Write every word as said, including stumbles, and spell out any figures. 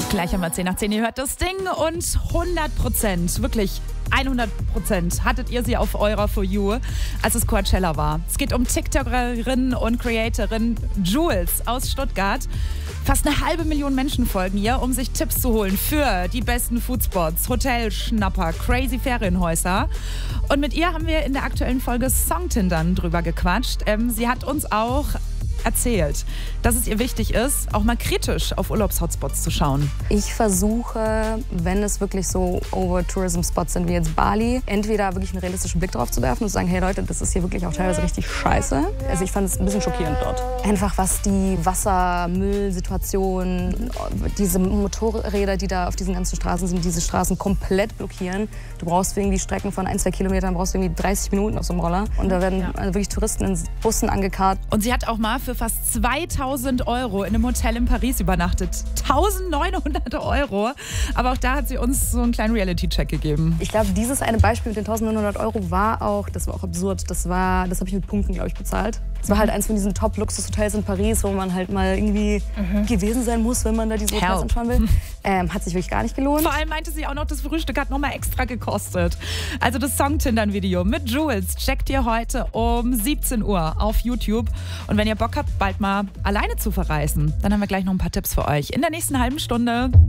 Gleich haben wir zehn nach zehn, ihr hört das Ding und hundert Prozent, wirklich hundert Prozent hattet ihr sie auf eurer For You, als es Coachella war. Es geht um TikTokerin und Creatorin Jules aus Stuttgart. Fast eine halbe Million Menschen folgen ihr, um sich Tipps zu holen für die besten Foodspots, Hotelschnapper, crazy Ferienhäuser. Und mit ihr haben wir in der aktuellen Folge Songtindern drüber gequatscht. Ähm, sie hat uns auch erzählt, dass es ihr wichtig ist, auch mal kritisch auf Urlaubshotspots zu schauen. Ich versuche, wenn es wirklich so Over-Tourism-Spots sind wie jetzt Bali, entweder wirklich einen realistischen Blick drauf zu werfen und zu sagen, hey Leute, das ist hier wirklich auch teilweise richtig scheiße. Also ich fand es ein bisschen schockierend dort. Einfach was die Wasser-Müll-Situation, diese Motorräder, die da auf diesen ganzen Straßen sind, diese Straßen komplett blockieren. Du brauchst für irgendwie Strecken von ein, zwei Kilometern, brauchst du irgendwie dreißig Minuten auf so einem Roller. Und da werden ja. wirklich Touristen in Bussen angekarrt. Und sie hat auch mal für fast zweitausend Euro in einem Hotel in Paris übernachtet. eintausendneunhundert Euro. Aber auch da hat sie uns so einen kleinen Reality-Check gegeben. Ich glaube, dieses eine Beispiel mit den eintausendneunhundert Euro war auch, das war auch absurd. Das war, das habe ich mit Punkten, glaube ich, bezahlt. Es war halt eins von diesen Top-Luxus-Hotels in Paris, wo man halt mal irgendwie mhm. gewesen sein muss, wenn man da diese Hotels anschauen will. Ähm, hat sich wirklich gar nicht gelohnt. Vor allem meinte sie auch noch, das Frühstück hat noch mal extra gekostet. Also das Songtindern-Video mit Jules checkt ihr heute um siebzehn Uhr auf YouTube. Und wenn ihr Bock habt, bald mal alleine zu verreisen, dann haben wir gleich noch ein paar Tipps für euch in der nächsten halben Stunde.